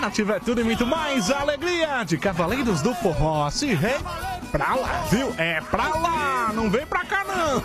Nativa é tudo e muito mais. A alegria de Cavaleiros do Forró. Se rei, pra lá, viu? É pra lá, não vem pra cá não.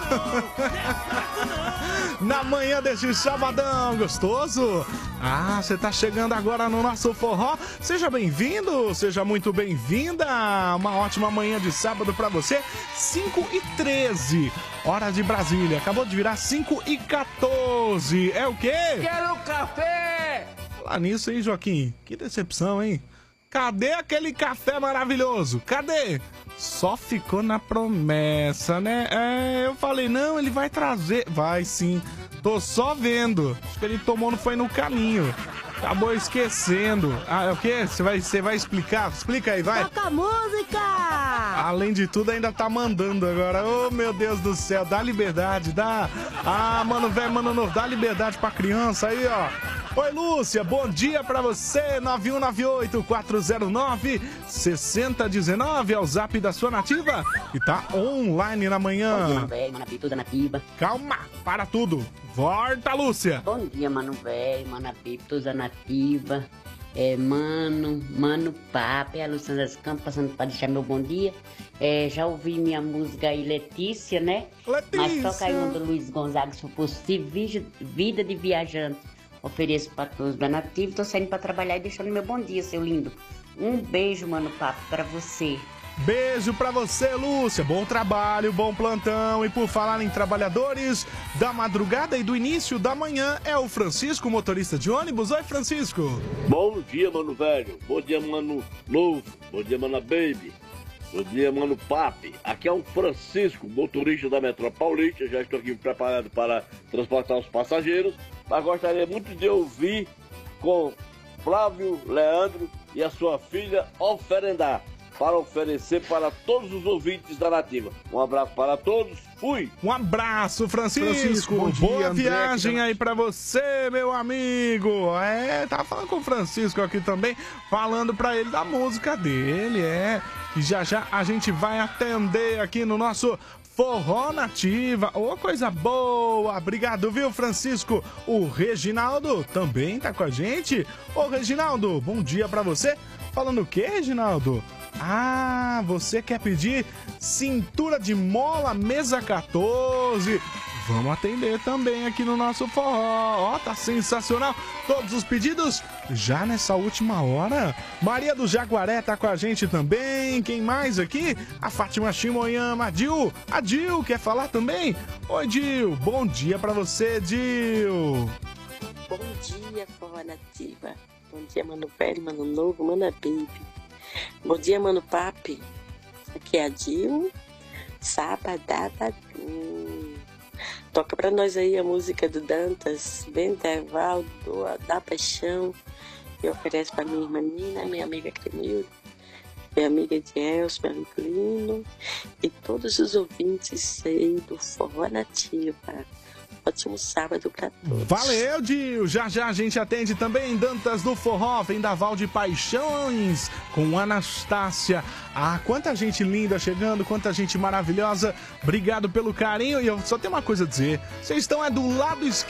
Na manhã deste sabadão gostoso. Ah, você tá chegando agora no nosso forró. Seja bem-vindo, seja muito bem-vinda. Uma ótima manhã de sábado pra você. 5h13, hora de Brasília. Acabou de virar 5h14. É o quê? Quero café! Falar nisso aí, Joaquim. Que decepção, hein? Cadê aquele café maravilhoso? Cadê? Só ficou na promessa, né? É, eu falei, não, ele vai trazer. Vai sim. Tô só vendo. Acho que ele tomou, não foi no caminho. Acabou esquecendo. Ah, é o quê? Você vai explicar? Explica aí, vai. Toca a música! Além de tudo, ainda tá mandando agora. Oh, meu Deus do céu. Dá liberdade, dá. Ah, mano, velho, mano novo, dá liberdade pra criança aí, ó. Oi, Lúcia, bom dia pra você, 9198-409-6019, é o zap da sua nativa e tá online na manhã. Bom dia, mano velho, mano Pipo da nativa. Calma, para tudo. Volta, Lúcia. Bom dia, mano velho, mano Pipo da nativa. Mano Papo, é a Luciana das Campos, passando pra deixar meu bom dia. Já ouvi minha música aí, Letícia, né? Letícia. Mas toca aí um do Luiz Gonzaga, se for possível, Vida de Viajante. Ofereço para todos da Nativa. Tô saindo para trabalhar e deixando meu bom dia, seu lindo. Um beijo, mano Papo, para você. Beijo pra você, Lúcia. Bom trabalho, bom plantão. E por falar em trabalhadores da madrugada e do início da manhã, é o Francisco, motorista de ônibus. Oi, Francisco. Bom dia, mano velho. Bom dia, mano novo. Bom dia, mana baby. Bom dia, mano Papi. Aqui é o Francisco, motorista da Metrópole Paulista. Já estou aqui preparado para transportar os passageiros. Mas gostaria muito de ouvir com Flávio Leandro e a sua filha Oferendar, para oferecer para todos os ouvintes da Nativa. Um abraço para todos. Fui! Um abraço, Francisco. Bom dia, boa André, viagem aí pra você, meu amigo. Tava falando com o Francisco aqui também, falando pra ele da música dele, E já já a gente vai atender aqui no nosso Forró Nativa. Ô, coisa boa. Obrigado, viu, Francisco? O Reginaldo também tá com a gente. Ô, Reginaldo, bom dia pra você. Falando o quê, Reginaldo? Ah, você quer pedir cintura de mola, mesa 14. Vamos atender também aqui no nosso forró. Ó, tá sensacional. Todos os pedidos já nessa última hora. Maria do Jaguaré tá com a gente também. Quem mais aqui? A Fátima Chimoyama. A Dil quer falar também? Oi, Dil. Bom dia pra você, Dil. Bom dia, Forró Nativa. Bom dia, mano velho, mano novo, mano baby. Bom dia, mano papi. Aqui é a Dil. Sabadabadum. Toca pra nós aí a música do Dantas, Vendaval, da Paixão. E oferece pra minha irmã Nina, minha amiga Cremilda, minha amiga Diels, meu amigo Lino e todos os ouvintes aí do Forró Nativa. Ótimo sábado pra todos. Valeu, Dil. Já já a gente atende também Dantas do Forró, Vendaval de Paixões com Anastácia. Ah, quanta gente linda chegando, quanta gente maravilhosa. Obrigado pelo carinho. E eu só tenho uma coisa a dizer. Vocês estão do lado esquerdo